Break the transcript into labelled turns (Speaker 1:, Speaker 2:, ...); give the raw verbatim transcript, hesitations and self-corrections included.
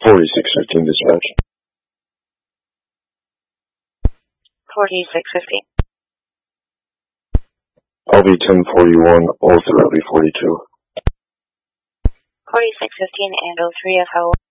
Speaker 1: forty-six fifteen dispatch.
Speaker 2: forty-six fifteen.
Speaker 1: L V ten forty-one, all through L V forty-two.
Speaker 2: forty-six fifteen and oh three F O.